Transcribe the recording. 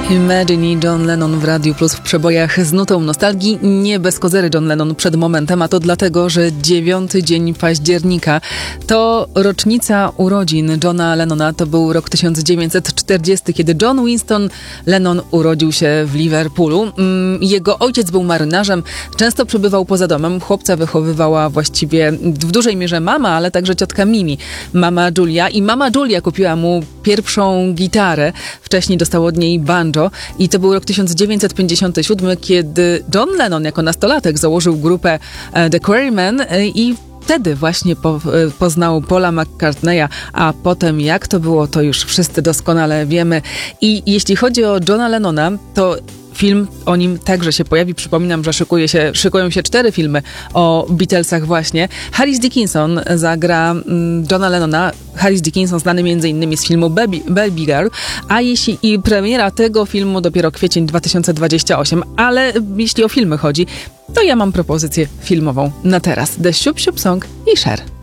Imagine i John Lennon w Radiu Plus w przebojach z nutą nostalgii. Nie bez kozery John Lennon przed momentem, a to dlatego, że 9 dzień października to rocznica urodzin Johna Lennona. To był rok 1940, kiedy John Winston Lennon urodził się w Liverpoolu. Jego ojciec był marynarzem, często przebywał poza domem. Chłopca wychowywała właściwie w dużej mierze mama, ale także ciotka Mimi, mama Julia. I mama Julia kupiła mu pierwszą gitarę. Wcześniej dostał od niej banjo. I to był rok 1957, kiedy John Lennon jako nastolatek założył grupę The Quarrymen i wtedy właśnie poznał Paula McCartneya, a potem jak to było, to już wszyscy doskonale wiemy. I jeśli chodzi o Johna Lennona, to film o nim także się pojawi. Przypominam, że szykują się 4 filmy o Beatlesach właśnie. Harris Dickinson zagra Johna Lennona. Harris Dickinson znany m.in. z filmu Baby Girl, i premiera tego filmu dopiero kwiecień 2028. Ale jeśli o filmy chodzi, to ja mam propozycję filmową na teraz. The Siup Siup Song i Cher.